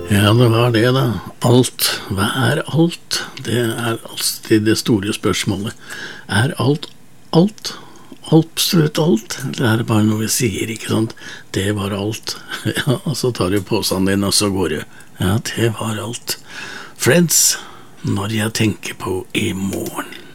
Ja, det var det da. Alt. Hva er alt? Det er alltid det store spørsmålet. Er alt alt? Absolutt alt? Eller er det bare noe vi sier, ikke sant? Det var alt. Ja, og så tar du påstanden din, og så går du. Ja, det var alt. Friends, når jeg tenker på i morgen.